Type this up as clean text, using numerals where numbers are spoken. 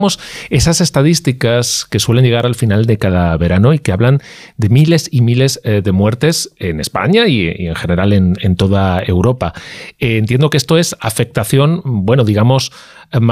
esas estadísticas que suelen llegar al final de cada verano y que hablan de miles y miles de muertes en España y en general en toda Europa. Entiendo que esto es afectación, bueno, digamos,